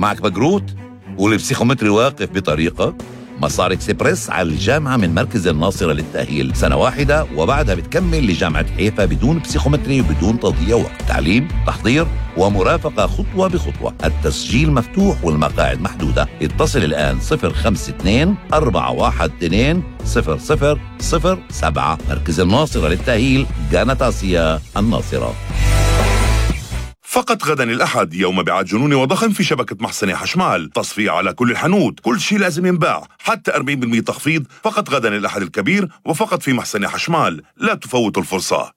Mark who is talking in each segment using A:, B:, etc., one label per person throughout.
A: معك بقروت والبسيخومتري واقف بطريقك؟ مسار اكسبرس على الجامعة من مركز الناصرة للتأهيل، سنة واحدة وبعدها بتكمل لجامعة حيفا بدون بسيخومتري وبدون تضييع وقت. تعليم، تحضير ومرافقة خطوة بخطوة. التسجيل مفتوح والمقاعد محدودة. اتصل الآن 052-412-0007. مركز الناصرة للتأهيل، جامعة آسيا الناصرة.
B: فقط غدا الأحد يوم بيعات جنون وضخم في شبكة محسنة حشمال، تصفية على كل الحنوت، كل شيء لازم ينباع، حتى 40% تخفيض. فقط غدا الأحد الكبير وفقط في محسنة حشمال، لا تفوتوا الفرصة.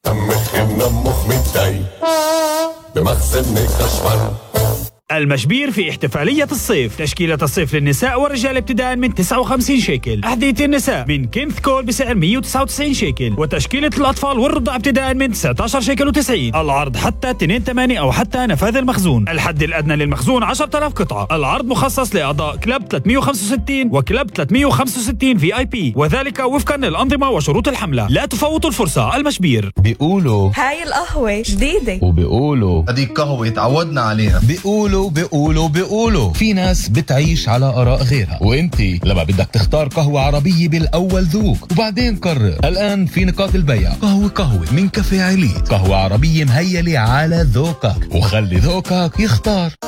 C: بمحسنة حشمال.
D: المشبير في احتفالية الصيف، تشكيلة الصيف للنساء والرجال ابتداء من 59 شيكل، أحذية النساء من كينث كول بسعر 199 شيكل، وتشكيلة الأطفال والرضع ابتداء من 19 شيكل و90. العرض حتى 2/8 أو حتى نفاذ المخزون. الحد الأدنى للمخزون 10,000 قطعة. العرض مخصص لأعضاء كلاب 365 وكلاب 365 VIP، وذلك وفقا للأنظمة وشروط الحملة. لا تفوتوا الفرصة. المشبير.
E: بيقولوا
F: هاي القهوة جديدة،
E: وبيقولوا
G: هديك قهوة تعودنا عليها.
E: بيقولوا في ناس بتعيش على آراء غيرها، وانتي لما بدك تختار قهوة عربية بالأول ذوق وبعدين قرر. الآن في نقاط البيع قهوة من كافيه عليت، قهوة عربية مهيلة على ذوقك، وخلي ذوقك يختار.